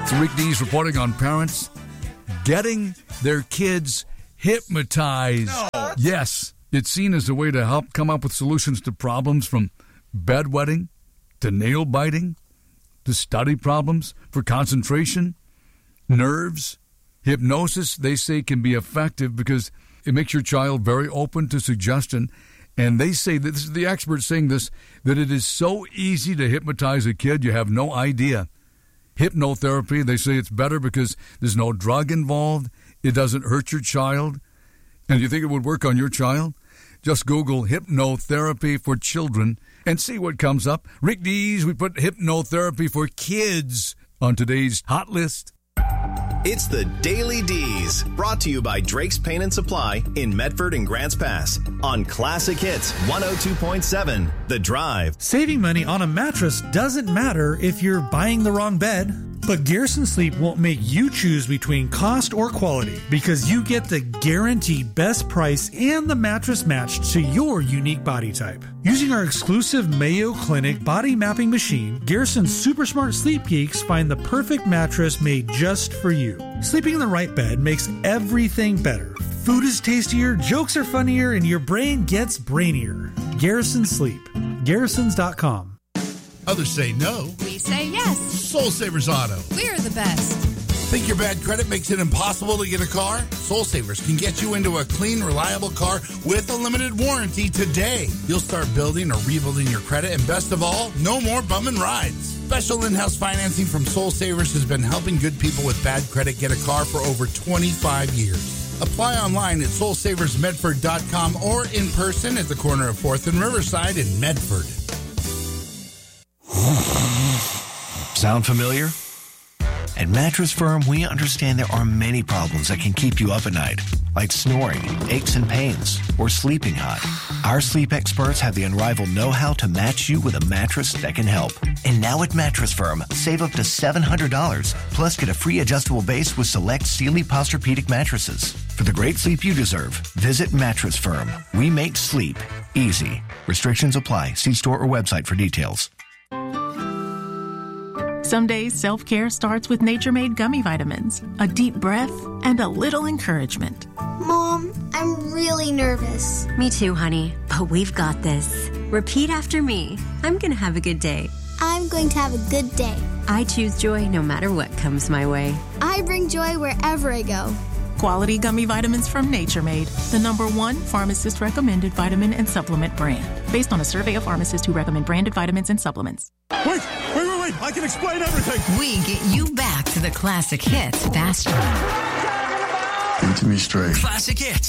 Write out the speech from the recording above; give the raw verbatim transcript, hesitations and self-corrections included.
It's Rick Dees reporting on parents getting their kids hypnotized. No. Yes, it's seen as a way to help come up with solutions to problems from bedwetting to nail biting to study problems for concentration, nerves. Hypnosis, they say, can be effective because it makes your child very open to suggestion. And they say, that this is the experts saying this, that it is so easy to hypnotize a kid, you have no idea. Hypnotherapy, they say it's better because there's no drug involved. It doesn't hurt your child. And you think it would work on your child? Just Google hypnotherapy for children and see what comes up. Rick Dees, we put hypnotherapy for kids on today's hot list. It's the Daily D's, brought to you by Drake's Paint and Supply in Medford and Grants Pass on Classic Hits one oh two point seven, The Drive. Saving money on a mattress doesn't matter if you're buying the wrong bed. But Garrison Sleep won't make you choose between cost or quality because you get the guaranteed best price and the mattress matched to your unique body type. Using our exclusive Mayo Clinic body mapping machine, Garrison's super smart sleep geeks find the perfect mattress made just for you. Sleeping in the right bed makes everything better. Food is tastier, jokes are funnier, and your brain gets brainier. Garrison Sleep. Garrisons dot com. Others say no. We say yes. Soul Savers Auto. We're the best. Think your bad credit makes it impossible to get a car? Soul Savers can get you into a clean, reliable car with a limited warranty today. You'll start building or rebuilding your credit, and best of all, no more bumming rides. Special in-house financing from Soul Savers has been helping good people with bad credit get a car for over twenty-five years. Apply online at soul savers medford dot com or in person at the corner of fourth and Riverside in Medford. Sound familiar? At Mattress Firm, we understand there are many problems that can keep you up at night, like snoring, aches and pains, or sleeping hot. Our sleep experts have the unrivaled know-how to match you with a mattress that can help. And now at Mattress Firm, save up to seven hundred dollars, plus get a free adjustable base with select Sealy Posturepedic mattresses. For the great sleep you deserve, visit Mattress Firm. We make sleep easy. Restrictions apply. See store or website for details. Some days, self-care starts with Nature-Made gummy vitamins, a deep breath, and a little encouragement. Mom, I'm really nervous. Me too, honey, but we've got this. Repeat after me. I'm going to have a good day. I'm going to have a good day. I choose joy no matter what comes my way. I bring joy wherever I go. Quality gummy vitamins from Nature Made, the number one pharmacist-recommended vitamin and supplement brand, based on a survey of pharmacists who recommend branded vitamins and supplements. Wait, wait, wait, wait, I can explain everything. We get you back to the classic hits faster. Get to me straight. Classic Hits.